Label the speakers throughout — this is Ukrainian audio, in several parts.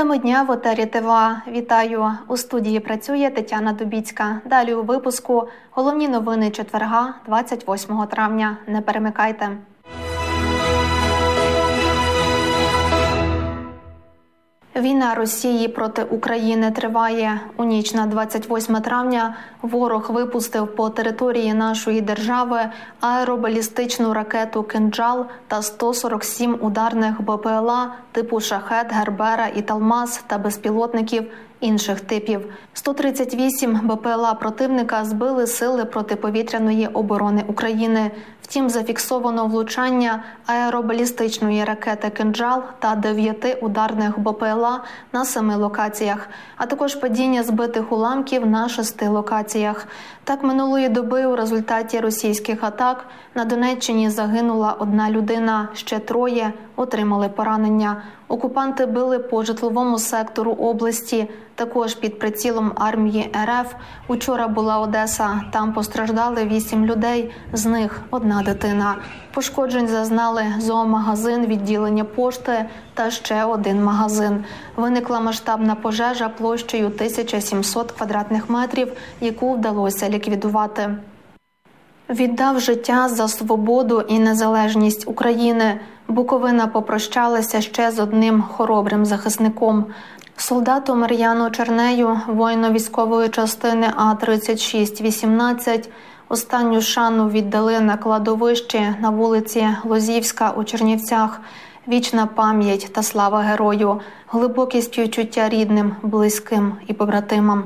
Speaker 1: Теми дня в етері ТВА. Вітаю! У студії працює Тетяна Дубіцька. Далі у випуску головні новини четверга, 28 травня. Не перемикайте. Війна Росії проти України триває. У ніч на 28 травня ворог випустив по території нашої держави аеробалістичну ракету «Кинджал» та 147 ударних БПЛА типу «Шахед», «Гербера» і «Талмаз» та безпілотників інших типів. 138 БПЛА противника збили сили протиповітряної оборони України. Втім, зафіксовано влучання аеробалістичної ракети «Кинджал» та 9 ударних БПЛА на 7 локаціях, а також падіння збитих уламків на 6 локаціях. Так, минулої доби у результаті російських атак на Донеччині загинула 1 людина, ще 3 отримали поранення. Окупанти били по житловому сектору області, також під прицілом армії РФ. Учора була Одеса, там постраждали 8 людей, з них 1 дитина. Пошкоджень зазнали зоомагазин, відділення пошти та ще 1 магазин. Виникла масштабна пожежа площею 1700 квадратних метрів, яку вдалося ліквідувати. Віддав життя за свободу і незалежність України. Буковина попрощалася ще з одним хоробрим захисником. Солдату Мар'яну Чернею, воїну військової частини А3618, останню шану віддали на кладовищі на вулиці Лозівська у Чернівцях. Вічна пам'ять та слава герою, глибокі співчуття рідним, близьким і побратимам.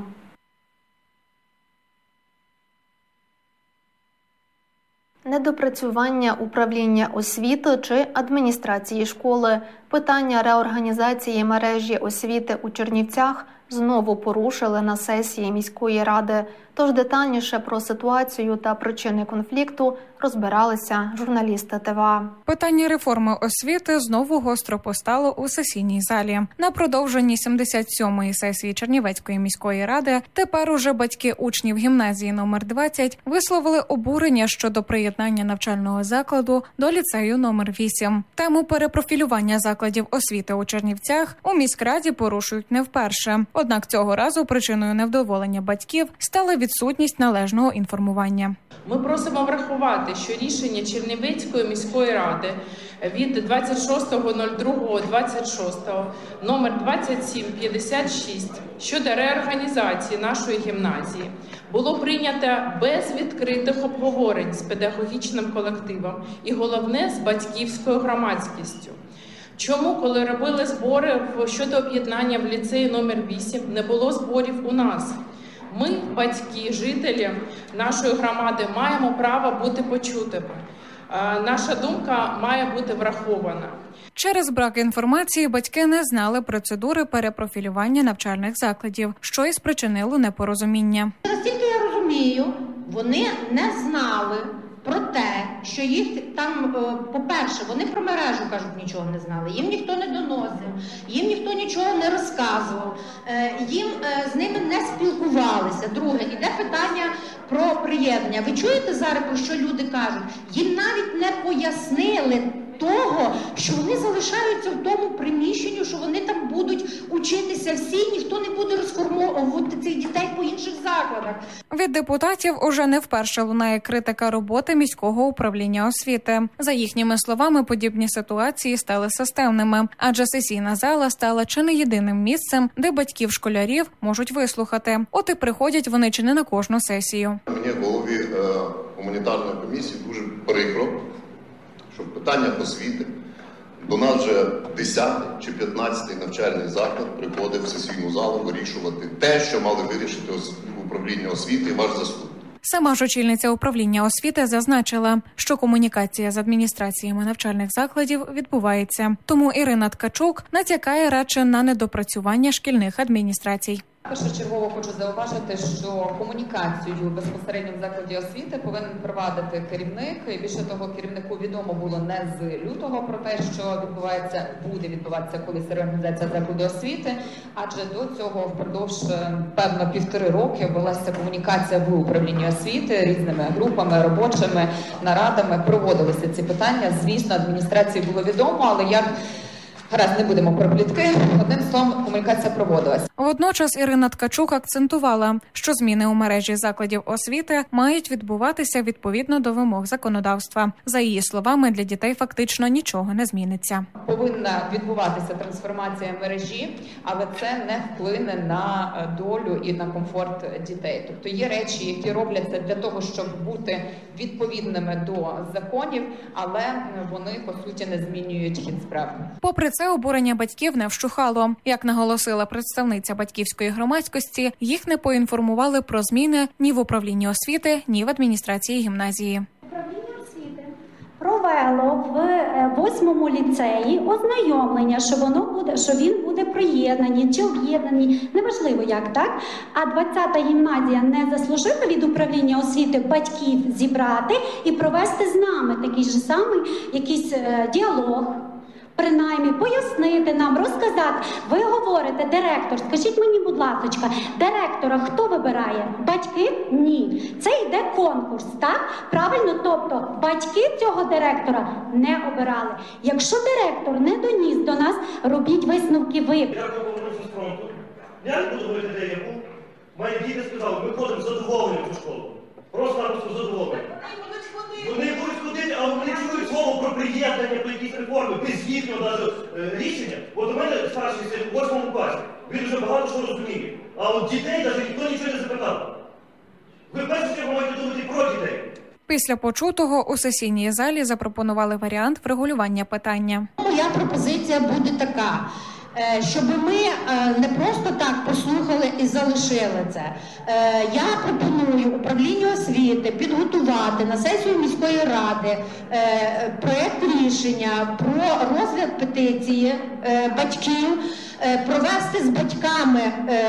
Speaker 1: Недопрацювання управління освіти чи адміністрації школи. Питання реорганізації мережі освіти у Чернівцях знову порушили на сесії міської ради. Тож детальніше про ситуацію та причини конфлікту розбиралися журналісти ТВА.
Speaker 2: Питання реформи освіти знову гостро постало у сесійній залі. На продовженні 77-ї сесії Чернівецької міської ради тепер уже батьки учнів гімназії номер 20 висловили обурення щодо приєднання навчального закладу до ліцею номер 8. Тему перепрофілювання закладів освіти у Чернівцях у міськраді порушують не вперше. Однак цього разу причиною невдоволення батьків стала відсутність належного інформування.
Speaker 3: Ми просимо врахувати, що рішення Чернівецької міської ради від 26.02.26 номер 2756 щодо реорганізації нашої гімназії було прийнято без відкритих обговорень з педагогічним колективом і, головне, з батьківською громадськістю. Чому, коли робили збори щодо об'єднання в ліцеї номер 8, не було зборів у нас? Ми, батьки, жителі нашої громади, маємо право бути почутими. Наша думка має бути врахована.
Speaker 2: Через брак інформації батьки не знали процедури перепрофілювання навчальних закладів, що і спричинило непорозуміння.
Speaker 4: Наскільки я розумію, вони не знали про те, що їх там, по-перше, вони про мережу, кажуть, нічого не знали, їм ніхто не доносив, їм ніхто нічого не розказував, їм з ними не спілкувалися. Друге, іде питання про приєднання. Ви чуєте зараз, про що люди кажуть? Їм навіть не пояснили того, що вони залишаються в тому приміщенні, що вони там будуть учитися всі, ніхто не буде розформовувати цих дітей по інших закладах.
Speaker 2: Від депутатів уже не вперше лунає критика роботи міського управління освіти. За їхніми словами, подібні ситуації стали системними, адже сесійна зала стала чи не єдиним місцем, де батьків школярів можуть вислухати. От і приходять вони чи не на кожну сесію.
Speaker 5: Мені голові гуманітарної комісії дуже прикро, що питання освіти до нас вже 10-й чи 15-й навчальний заклад приходить в сесійну залу вирішувати те, що мали вирішити управління освіти і ваш заступник.
Speaker 2: Сама ж очільниця управління освіти зазначила, що комунікація з адміністраціями навчальних закладів відбувається. Тому Ірина Ткачук натякає радше на недопрацювання шкільних адміністрацій.
Speaker 6: Першочергово хочу зауважити, що комунікацію безпосередньо в закладі освіти повинен провадити керівник. І більше того, керівнику відомо було не з лютого про те, що буде відбуватися колись реорганізація закладу освіти, адже до цього впродовж, певно, 1,5 роки велася комунікація в управлінні освіти різними групами, робочими нарадами, проводилися ці питання. Звісно, адміністрації було відомо, але як Гаразд, не будемо про плітки. Одним словом, комунікація проводилась.
Speaker 2: Водночас Ірина Ткачук акцентувала, що зміни у мережі закладів освіти мають відбуватися відповідно до вимог законодавства. За її словами, для дітей фактично нічого не зміниться.
Speaker 6: Повинна відбуватися трансформація мережі, але це не вплине на долю і на комфорт дітей. Тобто є речі, які робляться для того, щоб бути відповідними до законів, але вони, по суті, не змінюють хід справ.
Speaker 2: Попри це, обурення батьків не вщухало. Як наголосила представниця батьківської громадськості, їх не поінформували про зміни ні в управлінні освіти, ні в адміністрації гімназії.
Speaker 7: Управління освіти провело в 8-му ліцеї ознайомлення, що він буде приєднаний чи об'єднаний, неважливо як, так? А 20-та гімназія не заслужила від управління освіти батьків зібрати і провести з нами такий же самий якийсь діалог. Принаймні, пояснити нам, розказати. Ви говорите, директор, скажіть мені, будь ласка, директора хто вибирає? Батьки? Ні. Це йде конкурс, так? Правильно? Тобто, батьки цього директора не обирали. Якщо директор не доніс до нас, робіть висновки ви.
Speaker 8: Я повернувся з фронту. Я не буду говорити, де я був. Мої діти сказали, ми ходимо задоволені в цю школу. Просто задоволені. Вони будуть ходити, але вони чують слово про приєднання до якісь реформи, без їхнього навіть рішення. От у мене старший син у 8 класі, він вже багато що розуміє. А от дітей навіть ніхто нічого не запитав. Ви в першу чергу маєте думати про дітей.
Speaker 2: Після почутого у сесійній залі запропонували варіант врегулювання питання.
Speaker 4: Моя пропозиція буде така. Щоб ми не просто так послухали і залишили це. Я пропоную управлінню освіти підготувати на сесію міської ради проєкт рішення про розгляд петиції батьків, провести з батьками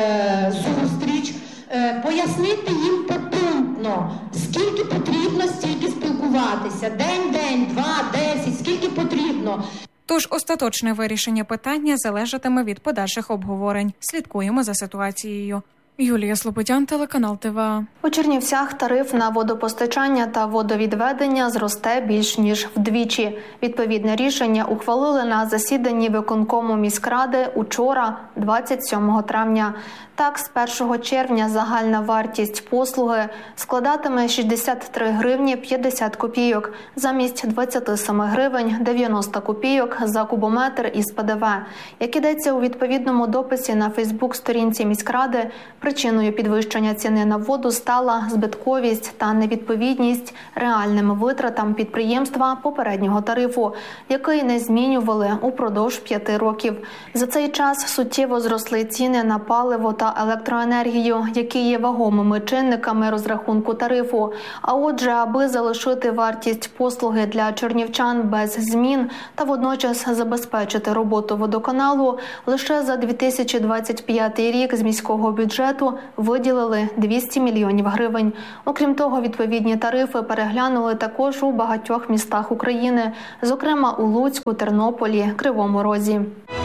Speaker 4: зустріч, пояснити їм попунктно, скільки потрібно, стільки спілкуватися. День, 2, 10, скільки потрібно.
Speaker 2: Тож остаточне вирішення питання залежатиме від подальших обговорень. Слідкуємо за ситуацією. Юлія Слободян, телеканал ТВА.
Speaker 1: У Чернівцях тариф на водопостачання та водовідведення зросте більш ніж вдвічі. Відповідне рішення ухвалили на засіданні виконкому міськради учора, 27 травня. Так, з 1 червня загальна вартість послуги складатиме 63 гривні 50 копійок, замість 27 гривень 90 копійок за кубометр із ПДВ. Як ідеться у відповідному дописі на Фейсбук-сторінці міськради, причиною підвищення ціни на воду стала збитковість та невідповідність реальним витратам підприємства попереднього тарифу, який не змінювали упродовж 5 років. За цей час суттєво зросли ціни на паливо та електроенергію, які є вагомими чинниками розрахунку тарифу. А отже, аби залишити вартість послуги для чернівчан без змін та водночас забезпечити роботу водоканалу, лише за 2025 рік з міського бюджету виділили 200 мільйонів гривень. Окрім того, відповідні тарифи переглянули також у багатьох містах України, зокрема у Луцьку, Тернополі, Кривому Розі.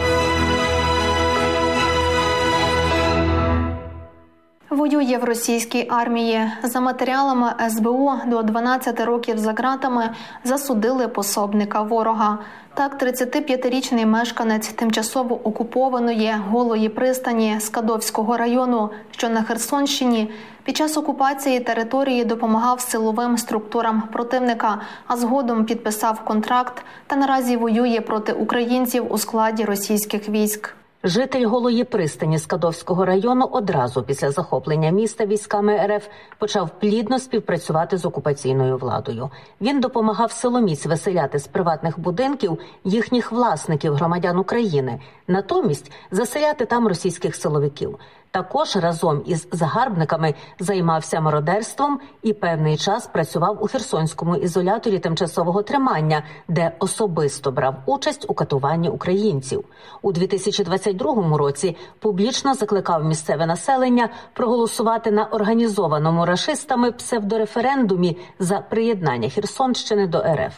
Speaker 1: Воює в російській армії. За матеріалами СБУ до 12 років за ґратами засудили пособника ворога. Так, 35-річний мешканець тимчасово окупованої Голої пристані Скадовського району, що на Херсонщині, під час окупації території допомагав силовим структурам противника, а згодом підписав контракт та наразі воює проти українців у складі російських військ.
Speaker 9: Житель Голої пристані Скадовського району одразу після захоплення міста військами РФ почав плідно співпрацювати з окупаційною владою. Він допомагав силоміць виселяти з приватних будинків їхніх власників, громадян України, натомість заселяти там російських силовиків. Також разом із загарбниками займався мародерством і певний час працював у Херсонському ізоляторі тимчасового тримання, де особисто брав участь у катуванні українців. У 2022 році публічно закликав місцеве населення проголосувати на організованому рашистами псевдореферендумі за приєднання Херсонщини до РФ.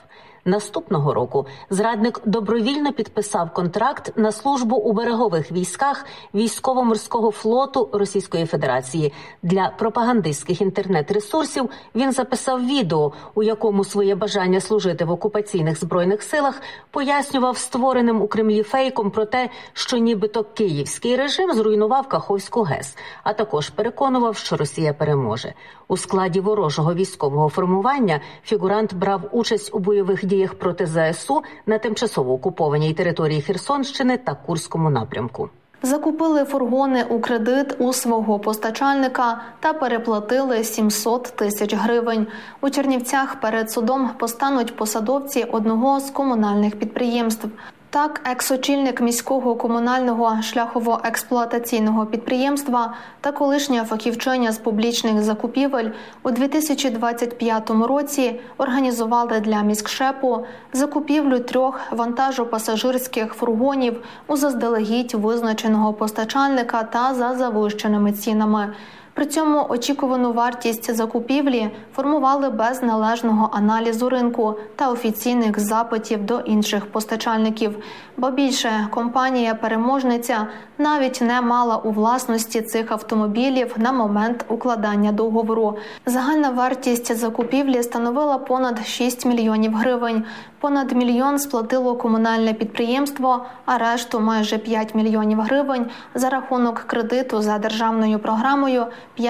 Speaker 9: Наступного року зрадник добровільно підписав контракт на службу у берегових військах Військово-морського флоту Російської Федерації. Для пропагандистських інтернет-ресурсів він записав відео, у якому своє бажання служити в окупаційних збройних силах пояснював створеним у Кремлі фейком про те, що нібито київський режим зруйнував Каховську ГЕС, а також переконував, що Росія переможе. У складі ворожого військового формування фігурант брав участь у бойових діях проти ЗСУ на тимчасово окупованій території Херсонщини та Курському напрямку.
Speaker 1: Закупили фургони у кредит у свого постачальника та переплатили 700 тисяч гривень. У Чернівцях перед судом постануть посадовці одного з комунальних підприємств. Так, екс-очільник міського комунального шляхово-експлуатаційного підприємства та колишня фахівчиня з публічних закупівель у 2025 році організували для міськшепу закупівлю 3 вантажопасажирських фургонів у заздалегідь визначеного постачальника та за завищеними цінами. При цьому очікувану вартість закупівлі формували без належного аналізу ринку та офіційних запитів до інших постачальників. Ба більше, компанія-переможниця навіть не мала у власності цих автомобілів на момент укладання договору. Загальна вартість закупівлі становила понад 6 мільйонів гривень. Понад мільйон сплатило комунальне підприємство, а решту майже 5 мільйонів гривень за рахунок кредиту за державною програмою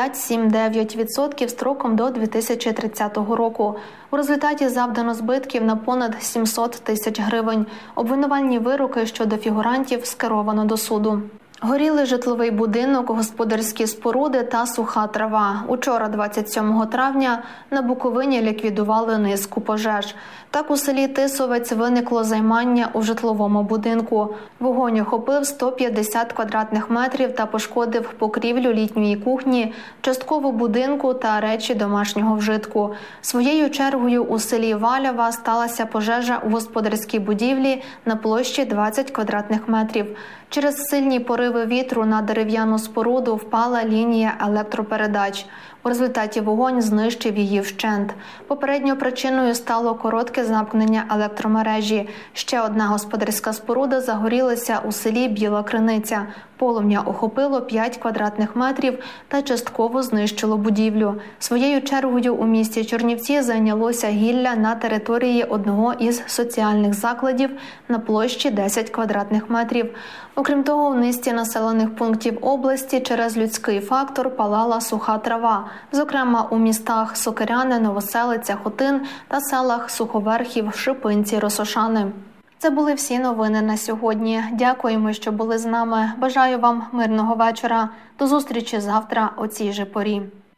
Speaker 1: 5-7-9% строком до 2030 року. У результаті завдано збитків на понад 700 тисяч гривень. Обвинувальні вироки щодо фігурантів скеровано до суду. Горіли житловий будинок, господарські споруди та суха трава. Учора, 27 травня, на Буковині ліквідували низку пожеж. Так, у селі Тисовець виникло займання у житловому будинку. Вогонь охопив 150 квадратних метрів та пошкодив покрівлю літньої кухні, частково будинку та речі домашнього вжитку. Своєю чергою у селі Валява сталася пожежа у господарській будівлі на площі 20 квадратних метрів. Через сильні пориви вітру на дерев'яну споруду впала лінія електропередач. У результаті вогонь знищив її вщент. Попередньою причиною стало коротке замкнення електромережі. Ще одна господарська споруда загорілася у селі Біла Криниця. Полум'я охопило 5 квадратних метрів та частково знищило будівлю. Своєю чергою у місті Чернівці зайнялося гілля на території одного із соціальних закладів на площі 10 квадратних метрів. Окрім того, в низці населених пунктів області через людський фактор палала суха трава. Зокрема, у містах Сокиряне, Новоселиця, Хотин та селах Суховерхів, Шипинці, Росошани. Це були всі новини на сьогодні. Дякуємо, що були з нами. Бажаю вам мирного вечора. До зустрічі завтра о цій же порі.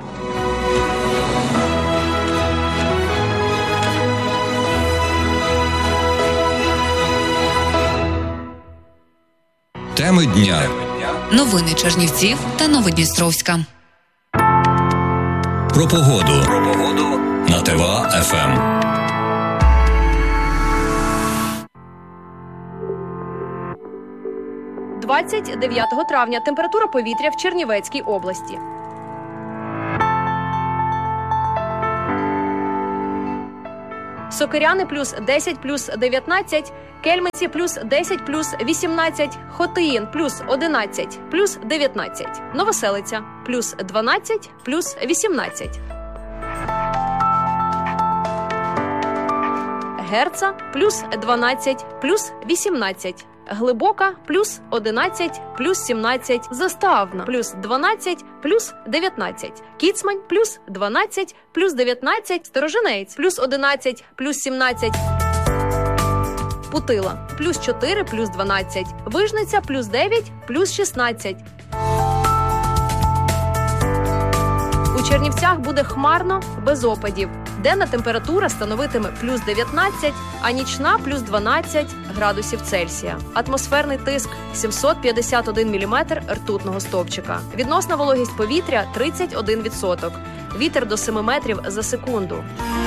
Speaker 10: Теми дня.
Speaker 11: Новини Чернівців та Новодністровська.
Speaker 10: Про погоду на ТВА-ФМ.
Speaker 12: 29 травня температура повітря в Чернівецькій області. Сокиряни плюс 10 плюс 19, Кельмиці плюс 10 плюс 18, Хотиїн плюс 11 плюс 19, Новоселиця плюс 12 плюс 18. Герца плюс 12 плюс 18. Глибока плюс 11 плюс 17, Заставна плюс 12 плюс 19, Кіцмань плюс 12 плюс 19, Сторожинець плюс 11 плюс 17, Путила плюс 4 плюс 12, Вижниця плюс 9 плюс 16. У Чернівцях буде хмарно, без опадів. Денна температура становитиме плюс 19, а нічна плюс 12 градусів Цельсія. Атмосферний тиск 751 міліметр ртутного стовпчика. Відносна вологість повітря 31%. Вітер до 7 метрів за секунду.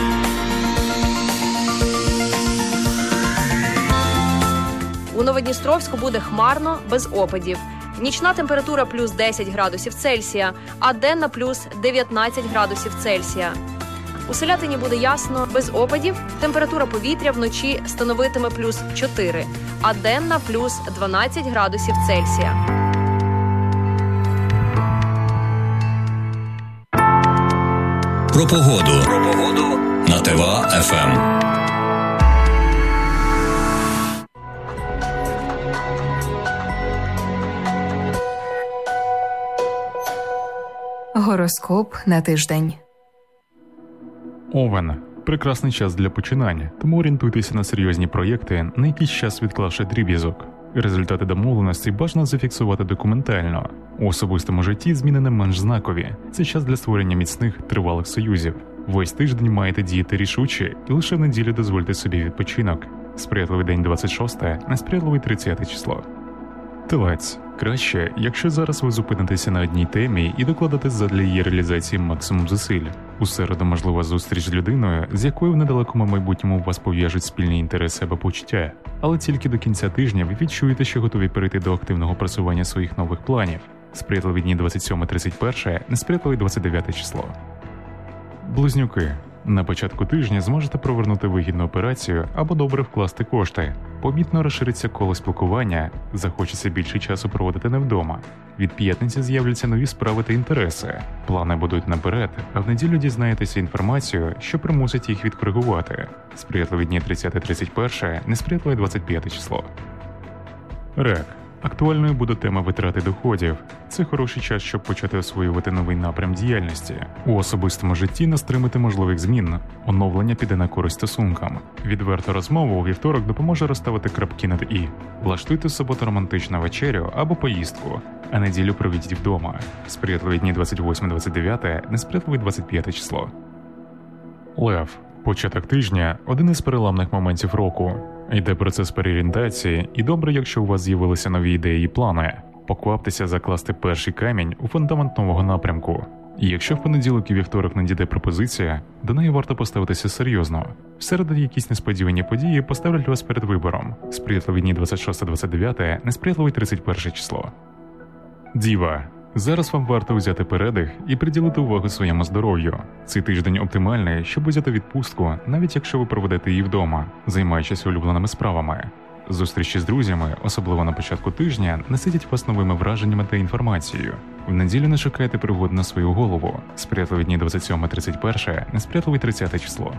Speaker 12: У Новодністровську буде хмарно, без опадів. Нічна температура плюс 10 градусів Цельсія, а денна плюс 19 градусів Цельсія. У Селятині буде ясно, без опадів. Температура повітря вночі становитиме плюс 4, а денна плюс 12 градусів Цельсія.
Speaker 10: Про погоду на ТВА-ФМ.
Speaker 13: Гороскоп на тиждень.
Speaker 14: Овен. Прекрасний час для починання, тому орієнтуйтеся на серйозні проєкти, на якийсь час відклавши дріб'язок. Результати домовленостей бажано зафіксувати документально. У особистому житті зміни не менш знакові. Це час для створення міцних, тривалих союзів. Весь тиждень маєте діяти рішуче, і лише в неділю дозвольте собі відпочинок. Сприятливий день 26, несприятливий 30 число. Телець. Краще, якщо зараз ви зупинитеся на одній темі і докладете задля її реалізації максимум зусиль. У середу можлива зустріч з людиною, з якою в недалекому майбутньому вас пов'яжуть спільні інтереси або почуття. Але тільки до кінця тижня ви відчуєте, що готові перейти до активного просування своїх нових планів. Сприятливі дні 27-31, несприятливий 29 число. Близнюки. На початку тижня зможете провернути вигідну операцію або добре вкласти кошти. Помітно розшириться коло спілкування, захочеться більше часу проводити не вдома. Від п'ятниці з'являться нові справи та інтереси. Плани будуть наперед, а в неділю дізнаєтеся інформацію, що примусить їх відкоригувати. Сприятливі дні 30-31, несприятливе 25 число. Рак. Актуальною буде тема витрати доходів. Це хороший час, щоб почати освоювати новий напрям діяльності. У особистому житті не стримати можливих змін. Оновлення піде на користь стосункам. Відверта розмова у вівторок допоможе розставити крапки над «і». Влаштуйте в суботу романтичну вечерю або поїздку, а неділю проведіть вдома. Сприятливі дні 28-29, несприятливий 25 число. Лев. Початок тижня – один із переламних моментів року. Йде процес переорієнтації, і добре, якщо у вас з'явилися нові ідеї і плани. Покваптеся закласти перший камінь у фундамент нового напрямку. І якщо в понеділок і вівторок надійде пропозиція, до неї варто поставитися серйозно. Всередині якісь несподівані події поставлять вас перед вибором. Сприятливі дні 26-29, несприятливий 31 число. Діва. Зараз вам варто взяти передих і приділити увагу своєму здоров'ю. Цей тиждень оптимальний, щоб взяти відпустку, навіть якщо ви проведете її вдома, займаючись улюбленими справами. Зустрічі з друзями, особливо на початку тижня, наситять вас новими враженнями та інформацією. В неділю не шукайте пригод на свою голову. Сприятливі дні 27-31, несприятливий 30 число.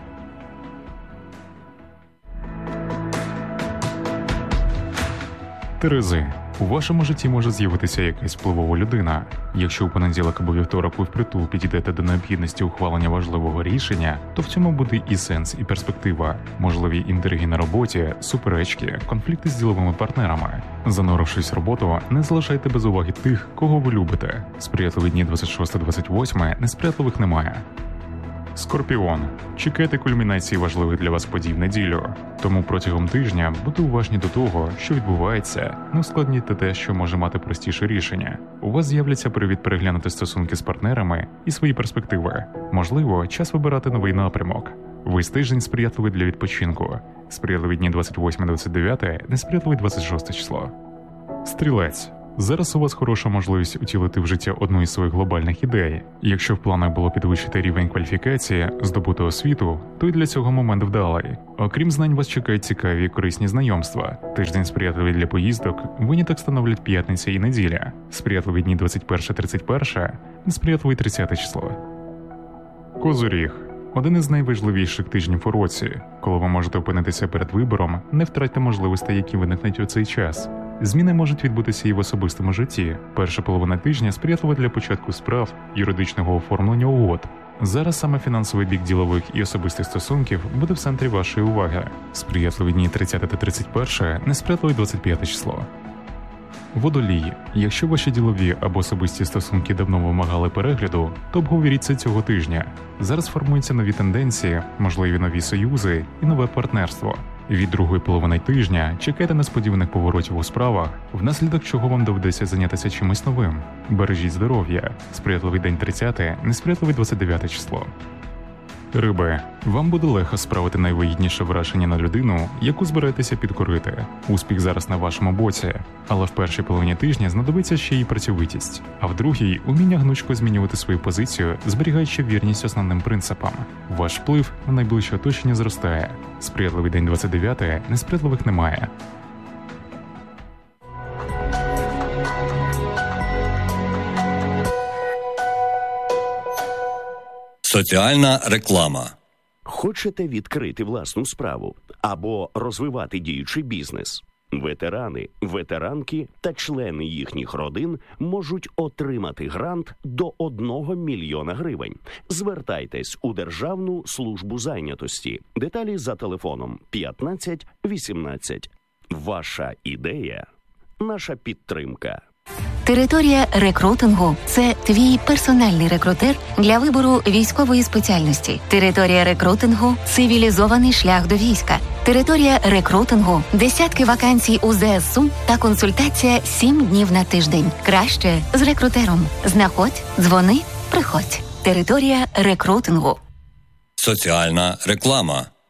Speaker 14: Терези. У вашому житті може з'явитися якась впливова людина. Якщо у понеділок або вівторок ви впритул підійдете до необхідності ухвалення важливого рішення, то в цьому буде і сенс, і перспектива. Можливі інтриги на роботі, суперечки, конфлікти з діловими партнерами. Занурившись в роботу, не залишайте без уваги тих, кого ви любите. Сприятливі дні 26-28, несприятливих немає. Скорпіон. Чекайте кульмінації важливих для вас подій в неділю. Тому протягом тижня будьте уважні до того, що відбувається, не ускладнюйте те, що може мати простіше рішення. У вас з'являться привід переглянути стосунки з партнерами і свої перспективи. Можливо, час вибирати новий напрямок. Весь тиждень сприятливий для відпочинку. Сприятливі дні 28-29, несприятливий 26 число. Стрілець. Зараз у вас хороша можливість утілити в життя одну із своїх глобальних ідей. Якщо в планах було підвищити рівень кваліфікації, здобути освіту, то й для цього момент вдалий. Окрім знань, вас чекають цікаві і корисні знайомства. Тиждень сприятливий для поїздок, виняток становлять п'ятниця і неділя. Сприятливі дні 21-31, несприятливий 30 число. Козиріг. Один із найважливіших тижнів у році. Коли ви можете опинитися перед вибором, не втратьте можливостей, які виникнуть у цей час. Зміни можуть відбутися і в особистому житті. Перша половина тижня сприятлива для початку справ, юридичного оформлення угод. Зараз саме фінансовий бік ділових і особистих стосунків буде в центрі вашої уваги. Сприятливі дні 30 та 31, несприятливий 25 число. Водолій. Якщо ваші ділові або особисті стосунки давно вимагали перегляду, то обговоріть це цього тижня. Зараз формуються нові тенденції, можливі нові союзи і нове партнерство. Від другої половини тижня чекайте несподіваних поворотів у справах, внаслідок чого вам доведеться зайнятися чимось новим. Бережіть здоров'я. Сприятливий день 30, несприятливий 29 число. Риби. Вам буде легко справити найвигідніше враження на людину, яку збираєтеся підкорити. Успіх зараз на вашому боці. Але в першій половині тижня знадобиться ще й працьовитість. А в другій – уміння гнучко змінювати свою позицію, зберігаючи вірність основним принципам. Ваш вплив на найближче оточення зростає. Сприятливий день 29, несприятливих немає.
Speaker 10: Соціальна реклама.
Speaker 13: Хочете відкрити власну справу або розвивати діючий бізнес? Ветерани, ветеранки та члени їхніх родин можуть отримати грант до 1 мільйона гривень. Звертайтесь у Державну службу зайнятості. Деталі за телефоном 15 18. Ваша ідея – наша підтримка.
Speaker 15: Територія рекрутингу – це твій персональний рекрутер для вибору військової спеціальності. Територія рекрутингу – цивілізований шлях до війська. Територія рекрутингу – десятки вакансій у ЗСУ та консультація 7 днів на тиждень. Краще з рекрутером. Знаходь, дзвони, приходь. Територія рекрутингу.
Speaker 10: Соціальна реклама.